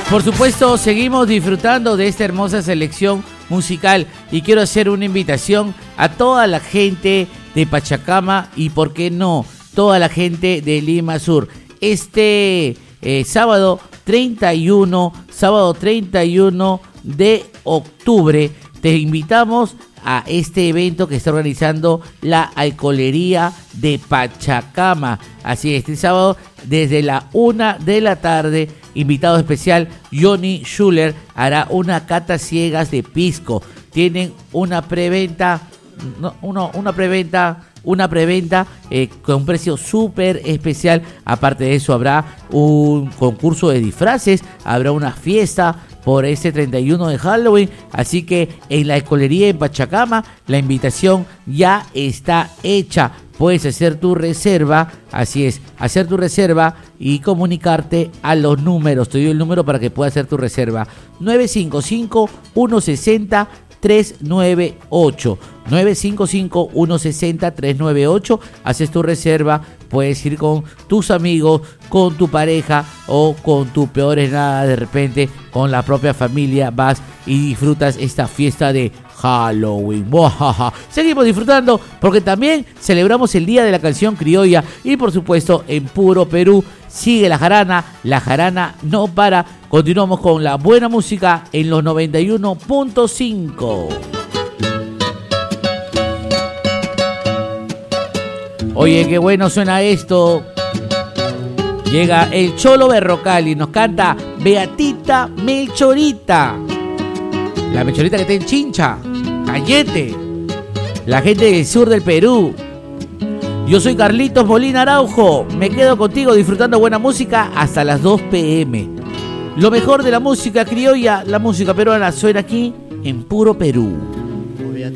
Por supuesto, seguimos disfrutando de esta hermosa selección musical y quiero hacer una invitación a toda la gente de Pachacama y, por qué no, toda la gente de Lima Sur. Sábado 31 de octubre, te invitamos a este evento que está organizando la Alcoholería de Pachacama. Así es, este sábado desde la 1 de la tarde, invitado especial Johnny Schuller hará una cata ciegas de pisco. Tienen una preventa con un precio súper especial. Aparte de eso, habrá un concurso de disfraces, habrá una fiesta por ese 31 de Halloween, así que en la Alcoholería en Pachacama la invitación ya está hecha. Puedes hacer tu reserva, así es, hacer tu reserva y comunicarte a los números. Te doy el número para que puedas hacer tu reserva. 955-160-398. 955-160-398. Haces tu reserva, puedes ir con tus amigos, con tu pareja o con tu peores nada, de repente con la propia familia vas y disfrutas esta fiesta de Halloween. Seguimos disfrutando porque también celebramos el Día de la Canción Criolla y por supuesto en Puro Perú sigue la jarana no para. Continuamos con la buena música en los 91.5. Oye, qué bueno suena esto. Llega el Cholo Berrocal y nos canta Beatita Melchorita. La Melchorita que está en Chincha, Cayete, la gente del sur del Perú. Yo soy Carlitos Molina Araujo. Me quedo contigo disfrutando buena música hasta las 2 p.m. Lo mejor de la música criolla, la música peruana, suena aquí en Puro Perú.